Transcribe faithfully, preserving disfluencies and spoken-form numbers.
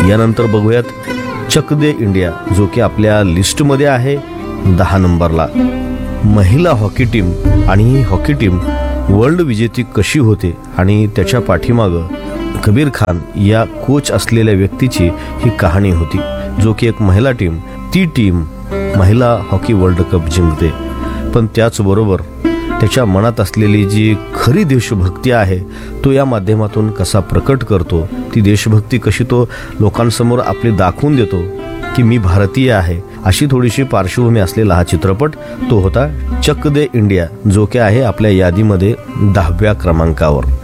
यानंतर बघूयात चक दे इंडिया, जो की आपल्या लिस्टमध्ये आहे दहा नंबरला. महिला हॉकी टीम आणि ही हॉकी टीम वर्ल्ड विजेती कशी होते आणि त्याच्या पाठीमागं कबीर खान या कोच असलेल्या व्यक्तीची ही कहाणी होती, जो की एक महिला टीम ती टीम महिला हॉकी वर्ल्ड कप जिंकते. पण त्याचबरोबर त्याच्या मनात असलेली जी खरी देशभक्ती आहे तो या माध्यमातून कसा प्रकट करतो, ती देशभक्ती कशी तो लोकांसमोर आपली दाखवून देतो की मी भारतीय आहे, अशी थोडीशी पार्श्वभूमी असलेला हा चित्रपट तो होता चक दे इंडिया, जो की आहे आपल्या यादीमध्ये दहाव्या क्रमांकावर.